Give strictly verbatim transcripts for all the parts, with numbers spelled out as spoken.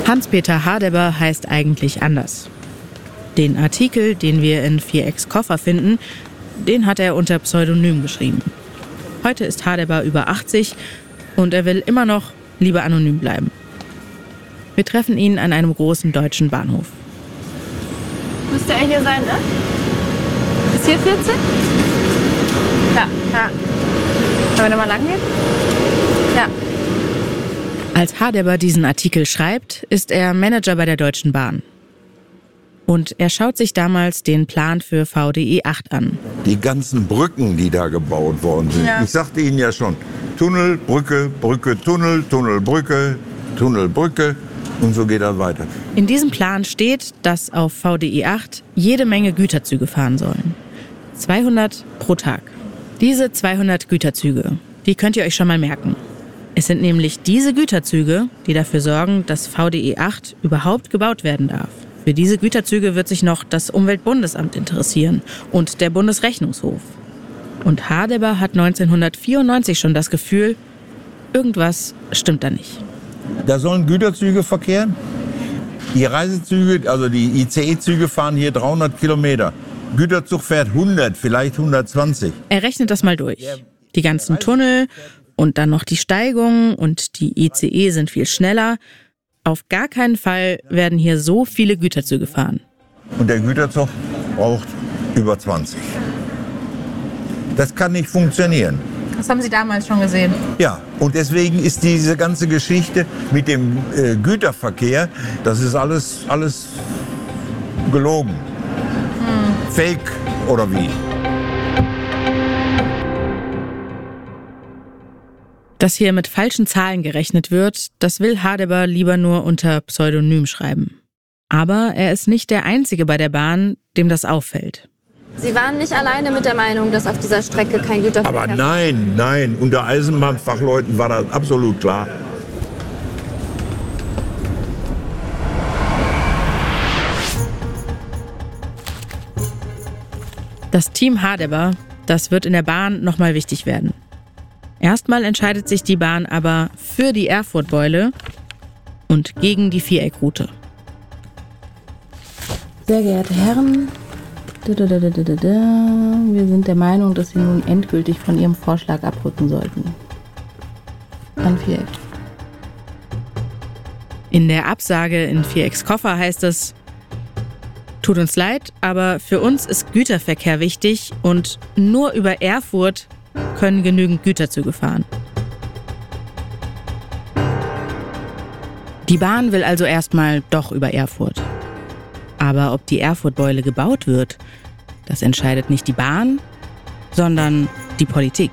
Hans-Peter Hardeber heißt eigentlich anders. Den Artikel, den wir in Vierecks Koffer finden, den hat er unter Pseudonym geschrieben. Heute ist Hardeber über achtzig und er will immer noch lieber anonym bleiben. Wir treffen ihn an einem großen deutschen Bahnhof. Müsste er hier sein, ne? Ist hier vierzehn? Ja, ja. Wollen wir nochmal lang gehen? Ja. Als Hardeber diesen Artikel schreibt, ist er Manager bei der Deutschen Bahn. Und er schaut sich damals den Plan für V D E acht an. Die ganzen Brücken, die da gebaut worden sind. Ja. Ich sagte Ihnen ja schon, Tunnel, Brücke, Brücke, Tunnel, Tunnel, Brücke, Tunnel, Brücke und so geht das weiter. In diesem Plan steht, dass auf V D E acht jede Menge Güterzüge fahren sollen. zweihundert pro Tag. Diese zweihundert Güterzüge, die könnt ihr euch schon mal merken. Es sind nämlich diese Güterzüge, die dafür sorgen, dass V D E acht überhaupt gebaut werden darf. Für diese Güterzüge wird sich noch das Umweltbundesamt interessieren und der Bundesrechnungshof. Und Hardeber hat neunzehnhundertvierundneunzig schon das Gefühl, irgendwas stimmt da nicht. Da sollen Güterzüge verkehren. Die Reisezüge, also die I C E-Züge fahren hier dreihundert Kilometer. Güterzug fährt hundert, vielleicht hundertzwanzig. Er rechnet das mal durch. Die ganzen Tunnel und dann noch die Steigung und die I C E sind viel schneller. Auf gar keinen Fall werden hier so viele Güterzüge fahren. Und der Güterzug braucht über zwanzig. Das kann nicht funktionieren. Das haben Sie damals schon gesehen. Ja, und deswegen ist diese ganze Geschichte mit dem äh, Güterverkehr, das ist alles, alles gelogen. Hm. Fake oder wie? Dass hier mit falschen Zahlen gerechnet wird, das will Hardeber lieber nur unter Pseudonym schreiben. Aber er ist nicht der Einzige bei der Bahn, dem das auffällt. Sie waren nicht alleine mit der Meinung, dass auf dieser Strecke kein Güterverkehr... Aber nein, nein, unter Eisenbahnfachleuten war das absolut klar. Das Team Hardeber, das wird in der Bahn nochmal wichtig werden. Erstmal entscheidet sich die Bahn aber für die Erfurt-Beule und gegen die Viereckroute. Sehr geehrte Herren, wir sind der Meinung, dass Sie nun endgültig von Ihrem Vorschlag abrücken sollten. An Viereck. In der Absage in Vierecks Koffer heißt es: Tut uns leid, aber für uns ist Güterverkehr wichtig und nur über Erfurt können genügend Güterzüge fahren. Die Bahn will also erstmal doch über Erfurt. Aber ob die Erfurt-Beule gebaut wird, das entscheidet nicht die Bahn, sondern die Politik.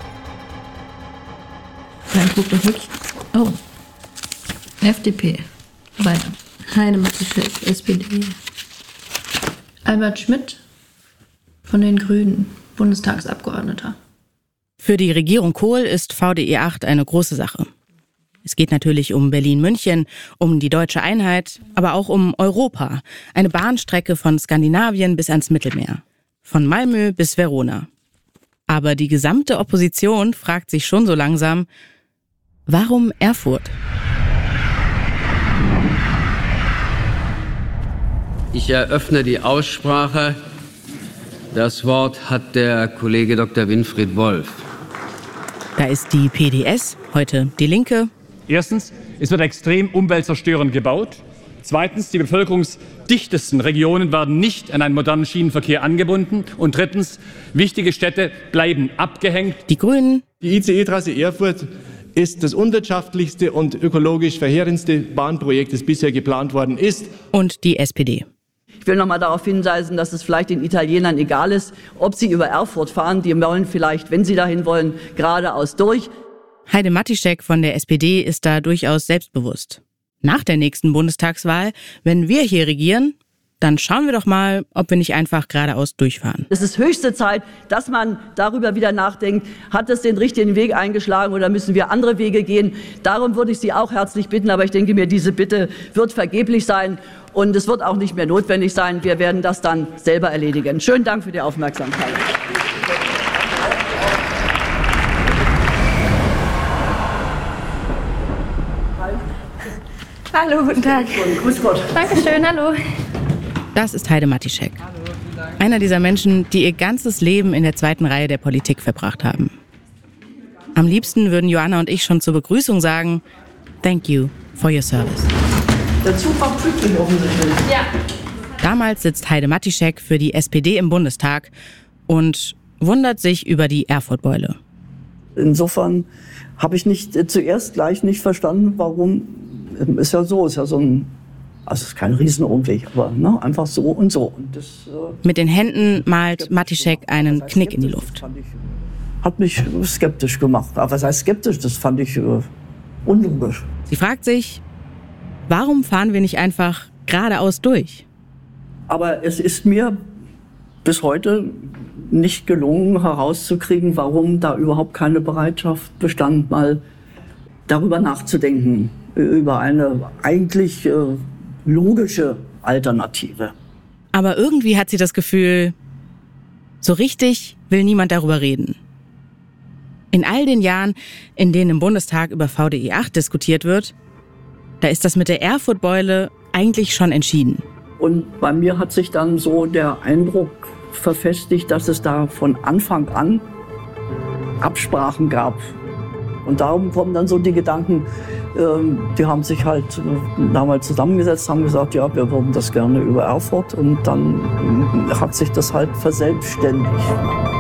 Nein, guck doch nicht. Oh. F D P. Weiter. Heide Matischek, S P D. Albert Schmidt von den Grünen, Bundestagsabgeordneter. Für die Regierung Kohl ist V D E acht eine große Sache. Es geht natürlich um Berlin-München, um die deutsche Einheit, aber auch um Europa. Eine Bahnstrecke von Skandinavien bis ans Mittelmeer. Von Malmö bis Verona. Aber die gesamte Opposition fragt sich schon so langsam, warum Erfurt? Ich eröffne die Aussprache. Das Wort hat der Kollege Doktor Winfried Wolf. Da ist die P D S, heute die Linke. Erstens, es wird extrem umweltzerstörend gebaut. Zweitens, die bevölkerungsdichtesten Regionen werden nicht an einen modernen Schienenverkehr angebunden. Und drittens, wichtige Städte bleiben abgehängt. Die Grünen. Die I C E-Trasse Erfurt ist das unwirtschaftlichste und ökologisch verheerendste Bahnprojekt, das bisher geplant worden ist. Und die S P D. Ich will noch mal darauf hinweisen, dass es vielleicht den Italienern egal ist, ob sie über Erfurt fahren. Die wollen vielleicht, wenn sie dahin wollen, geradeaus durch. Heide Matischek von der S P D ist da durchaus selbstbewusst. Nach der nächsten Bundestagswahl, wenn wir hier regieren, dann schauen wir doch mal, ob wir nicht einfach geradeaus durchfahren. Es ist höchste Zeit, dass man darüber wieder nachdenkt, hat es den richtigen Weg eingeschlagen oder müssen wir andere Wege gehen? Darum würde ich Sie auch herzlich bitten, aber ich denke mir, diese Bitte wird vergeblich sein und es wird auch nicht mehr notwendig sein. Wir werden das dann selber erledigen. Schönen Dank für die Aufmerksamkeit. Hallo, guten Tag. Grüß Gott. Dankeschön, hallo. Das ist Heide Matischek. Einer dieser Menschen, die ihr ganzes Leben in der zweiten Reihe der Politik verbracht haben. Am liebsten würden Joanna und ich schon zur Begrüßung sagen, thank you for your service. Der Zug war pünktlich offensichtlich. Ja. Damals sitzt Heide Matischek für die S P D im Bundestag und wundert sich über die Erfurtbeule. Insofern habe ich nicht äh, zuerst gleich nicht verstanden, warum. Ähm, ist ja so, ist ja so ein, also es ist kein Riesenumweg, aber ne, einfach so und so. Und das, äh, Mit den Händen malt Matischek einen Knick in die Luft. fand ich, hat mich skeptisch gemacht. Aber was heißt skeptisch? Das fand ich äh, unlogisch. Sie fragt sich, warum fahren wir nicht einfach geradeaus durch? Aber es ist mir bis heute nicht gelungen herauszukriegen, warum da überhaupt keine Bereitschaft bestand, mal darüber nachzudenken, über eine eigentlich äh, logische Alternative. Aber irgendwie hat sie das Gefühl, so richtig will niemand darüber reden. In all den Jahren, in denen im Bundestag über V D E acht diskutiert wird, da ist das mit der Erfurtbeule eigentlich schon entschieden. Und bei mir hat sich dann so der Eindruck verfestigt, dass es da von Anfang an Absprachen gab. Und darum kommen dann so die Gedanken, ähm, die haben sich halt äh, damals zusammengesetzt, haben gesagt, ja, wir würden das gerne über Erfurt. Und dann äh, hat sich das halt verselbstständigt.